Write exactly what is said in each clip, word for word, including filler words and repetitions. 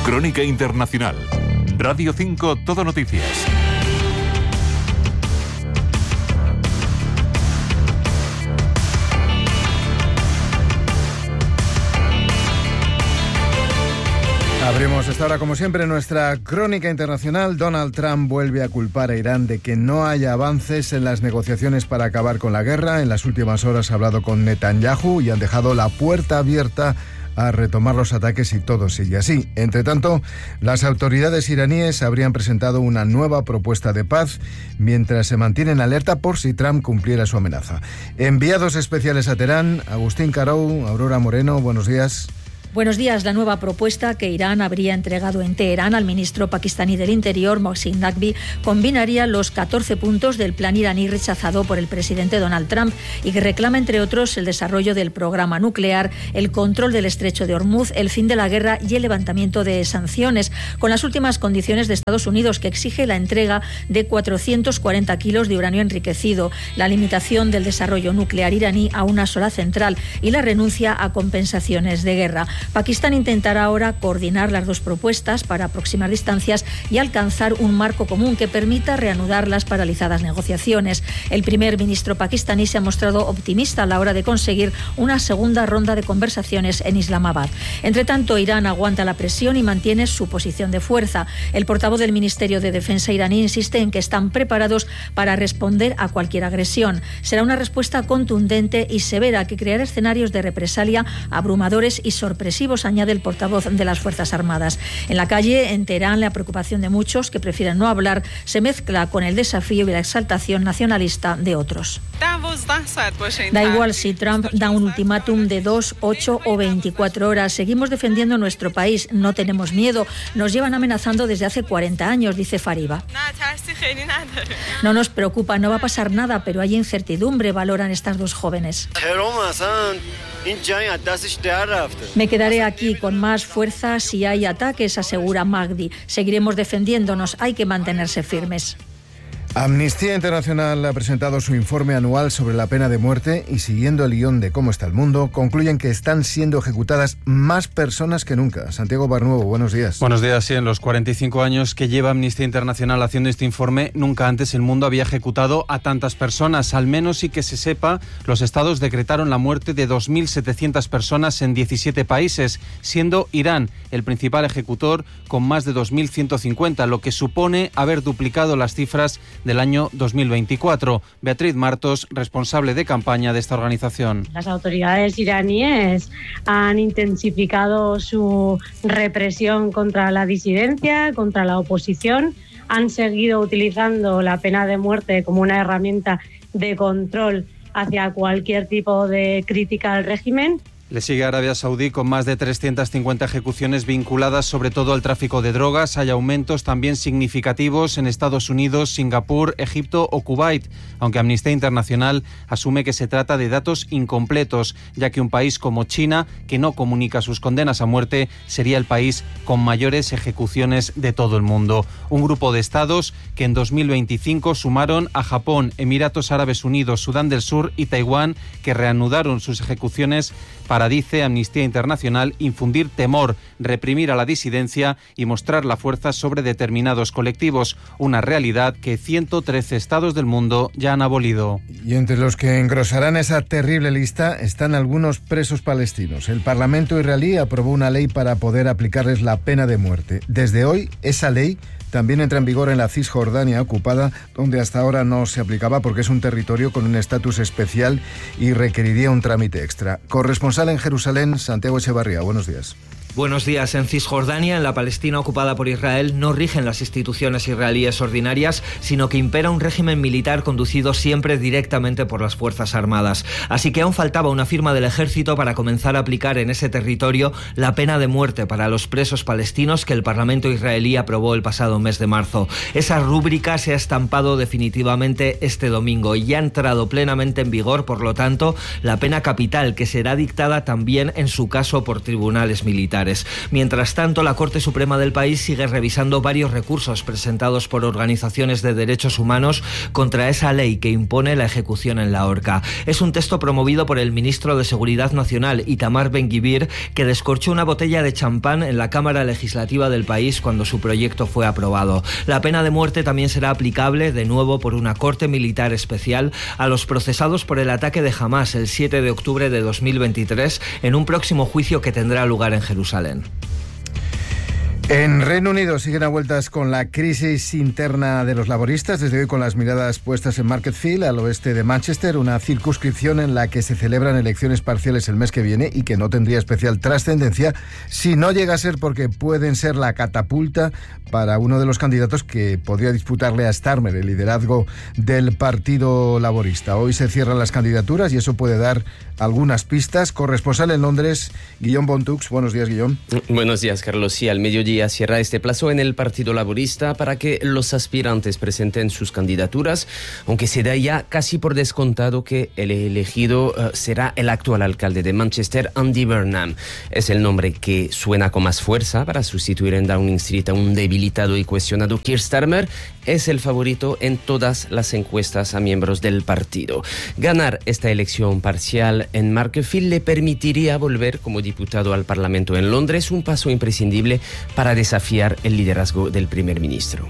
Crónica Internacional. Radio cinco Todo Noticias. Abrimos esta hora, como siempre, nuestra crónica internacional. Donald Trump vuelve a culpar a Irán de que no haya avances en las negociaciones para acabar con la guerra. En las últimas horas ha hablado con Netanyahu y han dejado la puerta abierta a retomar los ataques si todo sigue así. Entre tanto, las autoridades iraníes habrían presentado una nueva propuesta de paz mientras se mantienen alerta por si Trump cumpliera su amenaza. Enviados especiales a Teherán, Agustín Carou, Aurora Moreno, buenos días. Buenos días. La nueva propuesta que Irán habría entregado en Teherán al ministro pakistaní del Interior, Mohsin Naqvi, combinaría los catorce puntos del plan iraní rechazado por el presidente Donald Trump y que reclama, entre otros, el desarrollo del programa nuclear, el control del estrecho de Hormuz, el fin de la guerra y el levantamiento de sanciones, con las últimas condiciones de Estados Unidos, que exige la entrega de cuatrocientos cuarenta kilos de uranio enriquecido, la limitación del desarrollo nuclear iraní a una sola central y la renuncia a compensaciones de guerra. Pakistán intentará ahora coordinar las dos propuestas para aproximar distancias y alcanzar un marco común que permita reanudar las paralizadas negociaciones. El primer ministro pakistaní se ha mostrado optimista a la hora de conseguir una segunda ronda de conversaciones en Islamabad. Entre tanto, Irán aguanta la presión y mantiene su posición de fuerza. El portavoz del Ministerio de Defensa iraní insiste en que están preparados para responder a cualquier agresión. Será una respuesta contundente y severa que creará escenarios de represalia abrumadores y sorpresivos, añade el portavoz de las Fuerzas Armadas. En la calle, en Teherán, la preocupación de muchos que prefieren no hablar se mezcla con el desafío y la exaltación nacionalista de otros. Da igual si Trump da un ultimátum de dos, ocho o veinticuatro horas. Seguimos defendiendo nuestro país. No tenemos miedo. Nos llevan amenazando desde hace cuarenta años, dice Fariba. No nos preocupa, no va a pasar nada, pero hay incertidumbre, valoran estas dos jóvenes. Me quedaré aquí con más fuerza si hay ataques, asegura Magdi. Seguiremos defendiéndonos, hay que mantenerse firmes. Amnistía Internacional ha presentado su informe anual sobre la pena de muerte y, siguiendo el guión de cómo está el mundo, concluyen que están siendo ejecutadas más personas que nunca. Santiago Barnuevo, buenos días. Buenos días. Sí, en los cuarenta y cinco años que lleva Amnistía Internacional haciendo este informe, nunca antes el mundo había ejecutado a tantas personas. Al menos, y que se sepa, los estados decretaron la muerte de dos mil setecientas personas en diecisiete países, siendo Irán el principal ejecutor con más de dos mil ciento cincuenta, lo que supone haber duplicado las cifras del año dos mil veinticuatro. Beatriz Martos, responsable de campaña de esta organización. Las autoridades iraníes han intensificado su represión contra la disidencia, contra la oposición. Han seguido utilizando la pena de muerte como una herramienta de control hacia cualquier tipo de crítica al régimen. Le sigue Arabia Saudí con más de trescientas cincuenta ejecuciones vinculadas sobre todo al tráfico de drogas. Hay aumentos también significativos en Estados Unidos, Singapur, Egipto o Kuwait, aunque Amnistía Internacional asume que se trata de datos incompletos, ya que un país como China, que no comunica sus condenas a muerte, sería el país con mayores ejecuciones de todo el mundo. Un grupo de estados que en dos mil veinticinco sumaron a Japón, Emiratos Árabes Unidos, Sudán del Sur y Taiwán, que reanudaron sus ejecuciones para, dice Amnistía Internacional, infundir temor, reprimir a la disidencia y mostrar la fuerza sobre determinados colectivos, una realidad que ciento trece estados del mundo ya han abolido. Y entre los que engrosarán esa terrible lista están algunos presos palestinos. El Parlamento israelí aprobó una ley para poder aplicarles la pena de muerte. Desde hoy, esa ley también entra en vigor en la Cisjordania ocupada, donde hasta ahora no se aplicaba porque es un territorio con un estatus especial y requeriría un trámite extra. Corresponsal en Jerusalén, Santiago Echevarría, buenos días. Buenos días. En Cisjordania, en la Palestina ocupada por Israel, no rigen las instituciones israelíes ordinarias, sino que impera un régimen militar conducido siempre directamente por las Fuerzas Armadas. Así que aún faltaba una firma del ejército para comenzar a aplicar en ese territorio la pena de muerte para los presos palestinos que el Parlamento israelí aprobó el pasado mes de marzo. Esa rúbrica se ha estampado definitivamente este domingo y ha entrado plenamente en vigor, por lo tanto, la pena capital, que será dictada también en su caso por tribunales militares. militares. Mientras tanto, la Corte Suprema del país sigue revisando varios recursos presentados por organizaciones de derechos humanos contra esa ley que impone la ejecución en la horca. Es un texto promovido por el ministro de Seguridad Nacional, Itamar Ben-Gvir, que descorchó una botella de champán en la Cámara Legislativa del país cuando su proyecto fue aprobado. La pena de muerte también será aplicable, de nuevo por una corte militar especial, a los procesados por el ataque de Hamás el siete de octubre de dos mil veintitrés en un próximo juicio que tendrá lugar en Jerusalén. En Reino Unido siguen a vueltas con la crisis interna de los laboristas, desde hoy con las miradas puestas en Marketfield, al oeste de Manchester, una circunscripción en la que se celebran elecciones parciales el mes que viene y que no tendría especial trascendencia si no llega a ser porque pueden ser la catapulta para uno de los candidatos que podría disputarle a Starmer el liderazgo del Partido Laborista. Hoy se cierran las candidaturas y eso puede dar algunas pistas. Corresponsal en Londres, Guillaume Bontux. Buenos días, Guillaume. Buenos días, Carlos. Sí, al mediodía cierra este plazo en el Partido Laborista para que los aspirantes presenten sus candidaturas, aunque se da ya casi por descontado que el elegido uh, será el actual alcalde de Manchester, Andy Burnham. Es el nombre que suena con más fuerza para sustituir en Downing Street a un debilitado y cuestionado Keir Starmer. Es el favorito en todas las encuestas a miembros del partido. Ganar esta elección parcial en Marketfield le permitiría volver como diputado al Parlamento en Londres, un paso imprescindible para desafiar el liderazgo del primer ministro.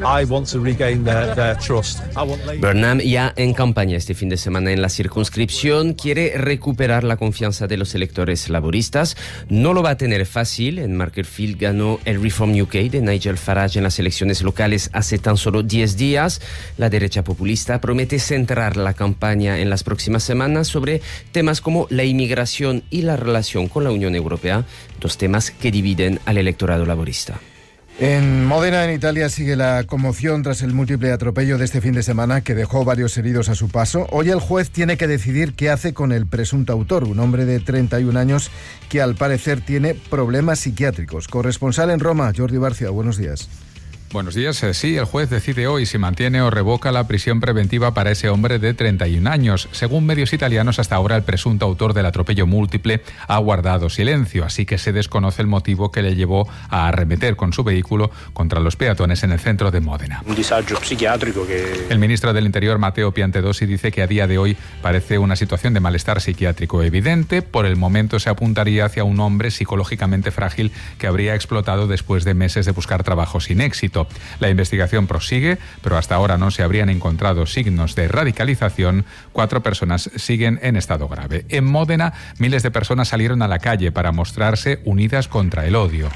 Burnham, ya en campaña este fin de semana en la circunscripción, quiere recuperar la confianza de los electores laboristas. No lo va a tener fácil. En Marketfield ganó el Reform U K de Nigel Farage en las elecciones locales hace tan solo diez días. La derecha populista promete centrar la campaña en las próximas semanas sobre temas como la inmigración y la relación con la Unión Europea, dos temas que dividen al electorado laborista. En Módena, en Italia, sigue la conmoción tras el múltiple atropello de este fin de semana que dejó varios heridos a su paso. Hoy el juez tiene que decidir qué hace con el presunto autor, un hombre de treinta y un años que al parecer tiene problemas psiquiátricos. Corresponsal en Roma, Jordi Barcia, buenos días. Buenos días. Sí, el juez decide hoy si mantiene o revoca la prisión preventiva para ese hombre de treinta y un años. Según medios italianos, hasta ahora el presunto autor del atropello múltiple ha guardado silencio, así que se desconoce el motivo que le llevó a arremeter con su vehículo contra los peatones en el centro de Módena. Un disagio psiquiátrico que... El ministro del Interior, Matteo Piantedosi, dice que a día de hoy parece una situación de malestar psiquiátrico evidente. Por el momento se apuntaría hacia un hombre psicológicamente frágil que habría explotado después de meses de buscar trabajo sin éxito. La investigación prosigue, pero hasta ahora no se habrían encontrado signos de radicalización. Cuatro personas siguen en estado grave. En Módena, miles de personas salieron a la calle para mostrarse unidas contra el odio.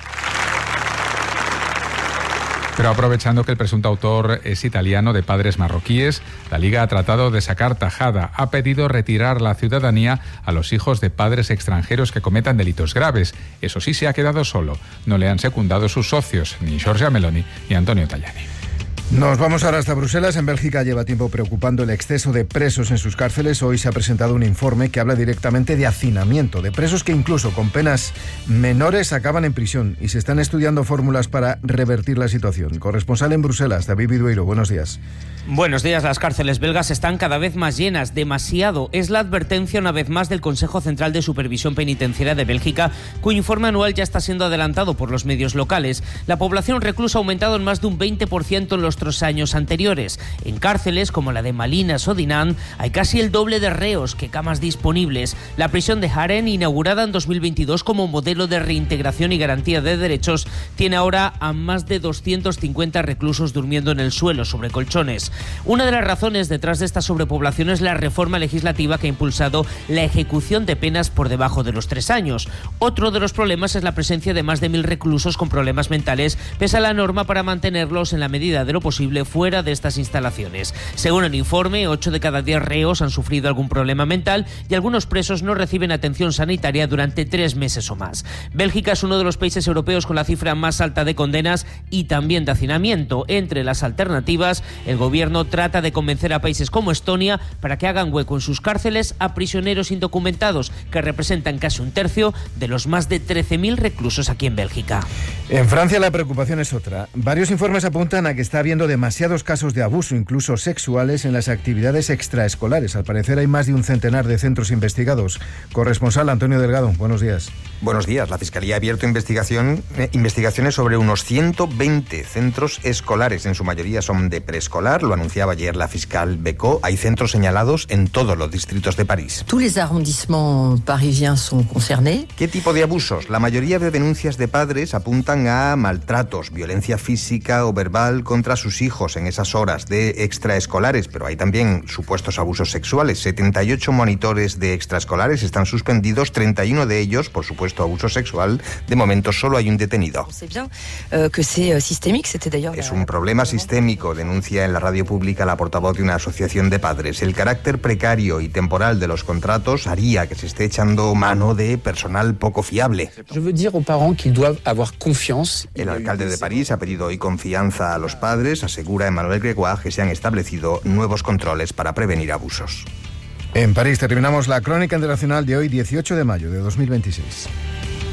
Pero aprovechando que el presunto autor es italiano de padres marroquíes, la Liga ha tratado de sacar tajada. Ha pedido retirar la ciudadanía a los hijos de padres extranjeros que cometan delitos graves. Eso sí, se ha quedado solo. No le han secundado sus socios, ni Giorgia Meloni ni Antonio Tajani. Nos vamos ahora hasta Bruselas. En Bélgica lleva tiempo preocupando el exceso de presos en sus cárceles. Hoy se ha presentado un informe que habla directamente de hacinamiento, de presos que incluso con penas menores acaban en prisión, y se están estudiando fórmulas para revertir la situación. Corresponsal en Bruselas, David Vidueiro, buenos días. Buenos días. Las cárceles belgas están cada vez más llenas, demasiado. Es la advertencia una vez más del Consejo Central de Supervisión Penitenciaria de Bélgica, cuyo informe anual ya está siendo adelantado por los medios locales. La población reclusa ha aumentado en más de un veinte por ciento en los tres años anteriores. En cárceles como la de Malinas o Dinan hay casi el doble de reos que camas disponibles. La prisión de Haren, inaugurada en dos mil veintidós como modelo de reintegración y garantía de derechos, tiene ahora a más de doscientos cincuenta reclusos durmiendo en el suelo sobre colchones. Una de las razones detrás de esta sobrepoblación es la reforma legislativa que ha impulsado la ejecución de penas por debajo de los tres años. Otro de los problemas es la presencia de más de mil reclusos con problemas mentales, pese a la norma para mantenerlos en la medida de lo posible fuera de estas instalaciones. Según el informe, ocho de cada diez reos han sufrido algún problema mental y algunos presos no reciben atención sanitaria durante tres meses o más. Bélgica es uno de los países europeos con la cifra más alta de condenas y también de hacinamiento. Entre las alternativas, el gobierno trata de convencer a países como Estonia para que hagan hueco en sus cárceles a prisioneros indocumentados, que representan casi un tercio de los más de trece mil reclusos aquí en Bélgica. En Francia la preocupación es otra. Varios informes apuntan a que está habiendo habiendo demasiados casos de abuso, incluso sexuales, en las actividades extraescolares. Al parecer hay más de un centenar de centros investigados. Corresponsal Antonio Delgado, buenos días. Buenos días. La Fiscalía ha abierto investigación, eh, investigaciones sobre unos ciento veinte centros escolares. En su mayoría son de preescolar, lo anunciaba ayer la fiscal Becot. Hay centros señalados en todos los distritos de París. Tous les arrondissements parisiens sont concernés. ¿Qué tipo de abusos? La mayoría de denuncias de padres apuntan a maltratos, violencia física o verbal contra sus hijos en esas horas de extraescolares, pero hay también supuestos abusos sexuales. setenta y ocho monitores de extraescolares están suspendidos, treinta y uno de ellos, por supuesto, abuso sexual. De momento solo hay un detenido. Es un problema sistémico, denuncia en la radio pública la portavoz de una asociación de padres. El carácter precario y temporal de los contratos haría que se esté echando mano de personal poco fiable. El alcalde de París ha pedido hoy confianza a los padres. Asegura Emmanuel Grégoire que se han establecido nuevos controles para prevenir abusos. En París terminamos la crónica internacional de hoy, dieciocho de mayo de dos mil veintiséis.